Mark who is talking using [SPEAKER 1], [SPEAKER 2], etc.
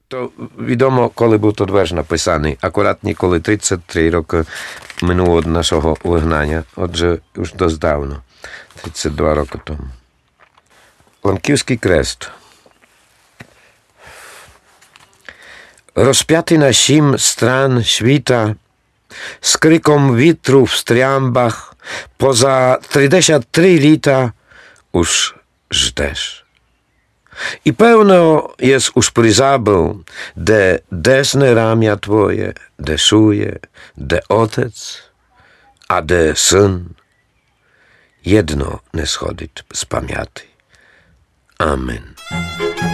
[SPEAKER 1] To відомо, коли був той вірш написаний. Акуратні, коли 33 роки минуло від нашого вигнання. Отже, już dość dawno. 32 роки тому. Лемківський крест. Rozpiaty na 7 stran świta, z krykom witru w strjambach, poza 33 lita już żdesz. I pełno jest już przyzabył, de desne ramia twoje, de szuje, de otec, a de syn. Jedno nie schodzi z pamięci. Amen.